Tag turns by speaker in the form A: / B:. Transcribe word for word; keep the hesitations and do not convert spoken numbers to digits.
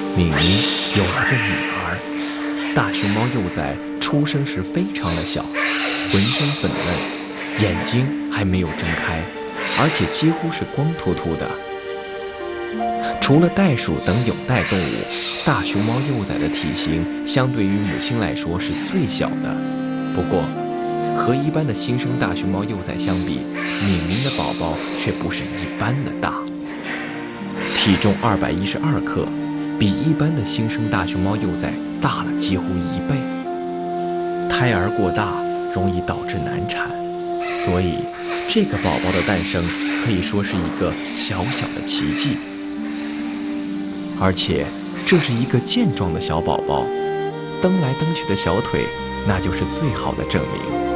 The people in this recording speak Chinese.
A: 敏敏有了个女儿。大熊猫幼崽出生时非常的小，浑身粉嫩，眼睛还没有睁开，而且几乎是光秃秃的。除了袋鼠等有袋动物，大熊猫幼崽的体型相对于母亲来说是最小的。不过，和一般的新生大熊猫幼崽相比，敏敏的宝宝却不是一般的大，体重二百一十二克，比一般的新生大熊猫幼崽大了几乎一倍。胎儿过大容易导致难产，所以这个宝宝的诞生可以说是一个小小的奇迹。而且这是一个健壮的小宝宝，蹬来蹬去的小腿，那就是最好的证明。